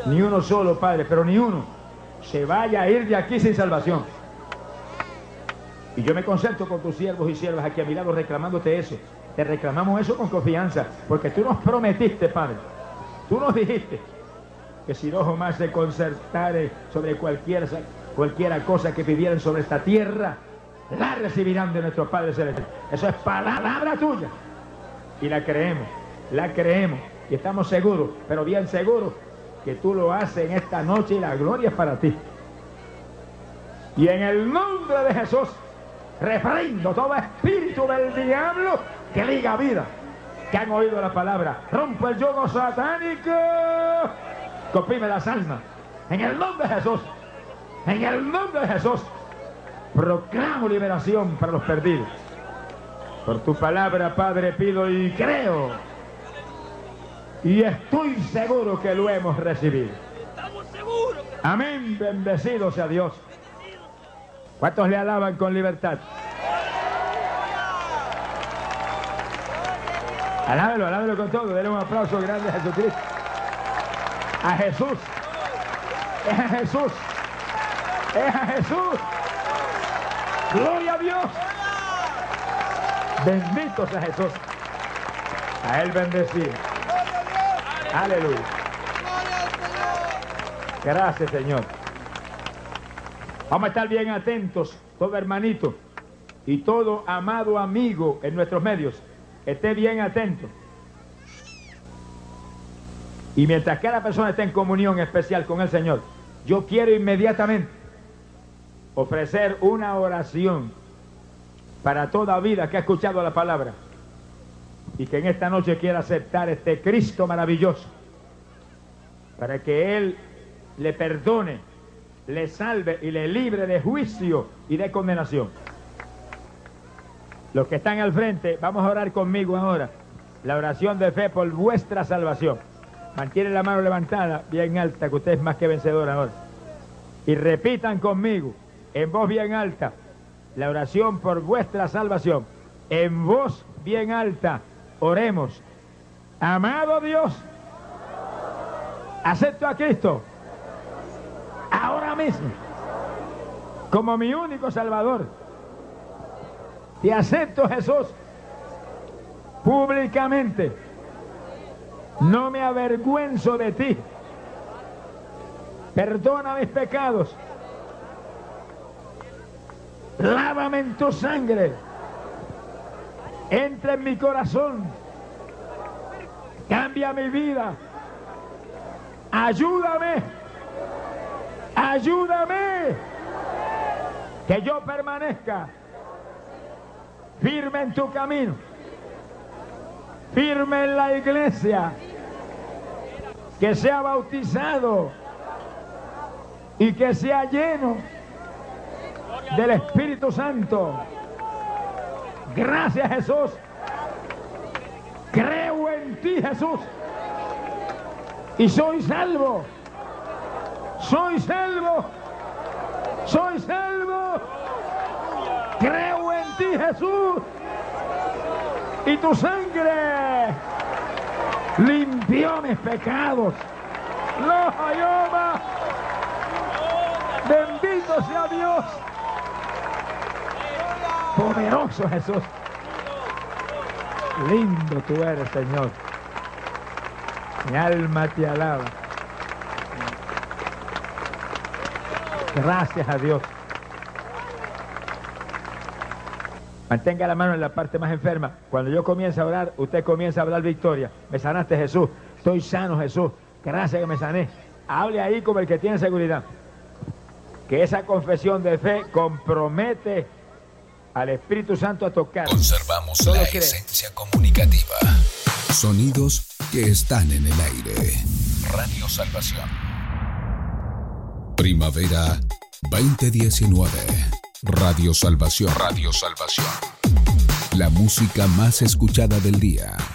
Ni uno solo, Padre, pero ni uno se vaya a ir de aquí sin salvación. Y yo me concentro con tus siervos y siervas aquí a mi lado reclamándote eso. Te reclamamos eso con confianza, porque tú nos prometiste, Padre. Tú nos dijiste que si dos o más se concertare sobre cualquiera cosa que pidieran sobre esta tierra, la recibirán de nuestro Padre Celestial. Eso es palabra tuya. Y la creemos, y estamos seguros, pero bien seguros, que tú lo haces en esta noche y la gloria es para ti. Y en el nombre de Jesús, reprendo todo espíritu del diablo que liga vida, que han oído la palabra. Rompo el yugo satánico, que oprime las almas. En el nombre de Jesús, en el nombre de Jesús, proclamo liberación para los perdidos. Por tu palabra, Padre, pido y creo. Y estoy seguro que lo hemos recibido. Estamos seguros. Amén, bendecido sea Dios. ¿Cuántos le alaban con libertad? Alábelo, alábelo con todo. Denle un aplauso grande a Jesucristo. A Jesús. Es a Jesús. Es a Jesús. Gloria a Dios. Bendito sea Jesús. A Él bendecido. Aleluya. Gracias, Señor. Vamos a estar bien atentos, todo hermanito y todo amado amigo en nuestros medios. Esté bien atento. Y mientras cada persona esté en comunión especial con el Señor, yo quiero inmediatamente ofrecer una oración para toda vida que ha escuchado la palabra y que en esta noche quiera aceptar este Cristo maravilloso, para que Él le perdone, le salve y le libre de juicio y de condenación. Los que están al frente, vamos a orar conmigo ahora la oración de fe por vuestra salvación. Mantiene la mano levantada bien alta, que usted es más que vencedor ahora, y repitan conmigo en voz bien alta la oración por vuestra salvación. En voz bien alta oremos. Amado Dios, acepto a Cristo ahora mismo como mi único Salvador. Te acepto, Jesús, públicamente. No me avergüenzo de ti. Perdona mis pecados. Lávame en tu sangre. Entra en mi corazón. Cambia mi vida. Ayúdame. Ayúdame. Que yo permanezca firme en tu camino. Firme en la iglesia. Que sea bautizado. Y que sea lleno del Espíritu Santo. Gracias, Jesús. Creo en ti, Jesús. Y soy salvo. Soy salvo. Soy salvo. Creo en ti, Jesús. Y tu sangre limpió mis pecados. Los ayoma. Bendito sea Dios. Poderoso Jesús. Lindo tú eres, Señor. Mi alma te alaba. Gracias a Dios. Mantenga la mano en la parte más enferma. Cuando yo comience a orar, usted comienza a hablar victoria. Me sanaste, Jesús. Estoy sano, Jesús. Gracias que me sané. Hable ahí como el que tiene seguridad. Que esa confesión de fe compromete al Espíritu Santo a tocar. Conservamos la esencia comunicativa. Sonidos que están en el aire. Radio Salvación. Primavera 2019. Radio Salvación. Radio Salvación. La música más escuchada del día.